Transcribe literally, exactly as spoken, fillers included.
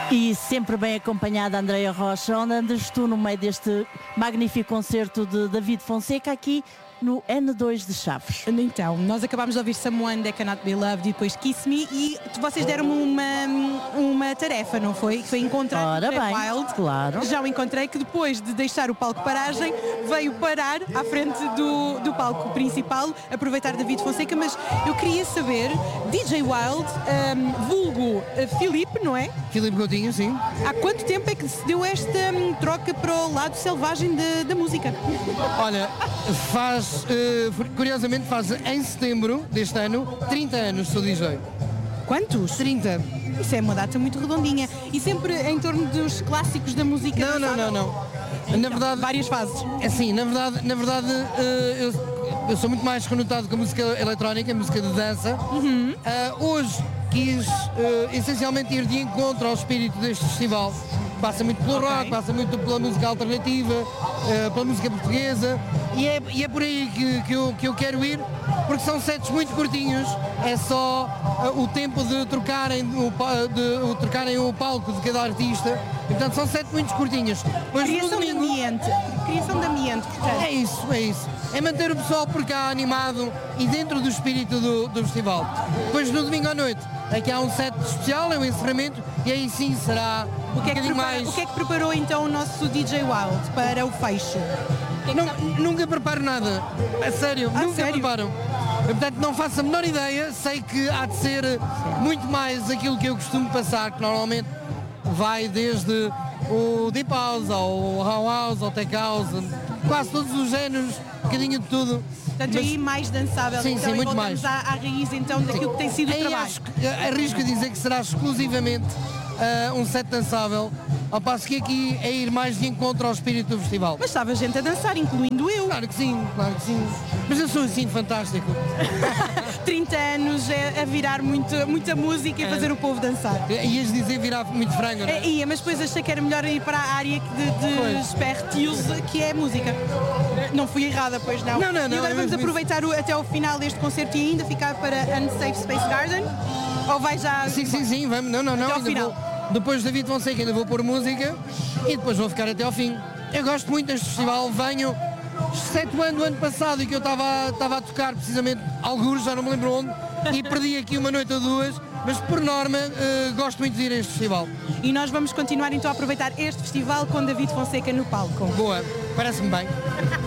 E sempre bem acompanhada, Andreia Rocha. Onde andas tu no meio deste magnífico concerto de David Fonseca aqui no N dois de Chaves? Então, nós acabámos de ouvir Someone That Cannot Be Loved e depois Kiss Me, e vocês deram-me uma, uma tarefa, não foi? Que foi encontrar Ora o bem, Wild. claro. Já o encontrei, que depois de deixar o palco paragem veio parar à frente do, do palco principal, aproveitar David Fonseca, mas eu queria saber, D J Wild, um, vulgo uh, Filipe, não é? Filipe Coutinho, sim. Há quanto tempo é que se deu esta um, troca para o lado selvagem de, da música? Olha, faz, uh, curiosamente faz em setembro deste ano trinta anos que sou D J. Quantos? trinta. Isso é uma data muito redondinha. E sempre em torno dos clássicos da música? Não, não, não, não. Então, na verdade, várias fases. Assim, na verdade, na verdade uh, eu, eu sou muito mais conotado com a música eletrónica, a música de dança. Uhum. Uh, hoje quis uh, essencialmente ir de encontro ao espírito deste festival. Passa muito pelo Okay. rock, passa muito pela música alternativa, uh, pela música portuguesa, e é, e é por aí que, que, eu, que eu quero ir, porque são sets muito curtinhos, é só uh, o tempo de trocarem o, pa- de, o trocarem o palco de cada artista, e, portanto são sets muito curtinhos. Depois, no Criação de domingo, ambiente. Criação de ambiente, portanto. é isso, é isso. É manter o pessoal por cá animado e dentro do espírito do, do festival. Depois no domingo à noite, aqui há um set especial, é um encerramento, e aí sim será O que, é um que bocadinho prepara- mais... o que é que preparou então o nosso D J Wild para o fecho? Não- nunca preparo nada, a sério, Ah, nunca sério? preparo. Portanto, não faço a menor ideia, sei que há de ser muito mais aquilo que eu costumo passar, que normalmente vai desde o Deep House, ao How House, ao Tech House, quase todos os géneros, um bocadinho de tudo. Portanto, Mas- aí mais dançável. Sim, então, sim, e muito voltamos mais. À, à raiz então daquilo que tem sido o Aí trabalho. acho que- arrisco a dizer que será exclusivamente ah, um set dançável, ao passo que aqui é ir mais de encontro ao espírito do festival. Mas estava gente a dançar, incluindo eu. Claro que sim, claro que sim. Mas eu sou assim fantástico. trinta anos é a virar muito, muita música e É. fazer o povo dançar. Ias dizer virar muito frango, não é? É, ia, mas depois achei que era melhor ir para a área de, de Pois. espertios, que é música. Não fui errada, pois não. Não, não, E não, agora é vamos mesmo aproveitar o- até ao final deste concerto e ainda ficar para Unsafe Space Garden? Ou vai já... Sim, sim, sim, vamos. Não, não, não. Até ao ainda final. vou- depois de David Fonseca ainda vou pôr música e depois vou ficar até ao fim. Eu gosto muito deste festival, venho excetuando o ano passado, e que eu estava estava a tocar precisamente algures, já não me lembro onde, e perdi aqui uma noite ou duas, mas por norma eh, gosto muito de ir a este festival. E nós vamos continuar então a aproveitar este festival com David Fonseca no palco. Boa, parece-me bem.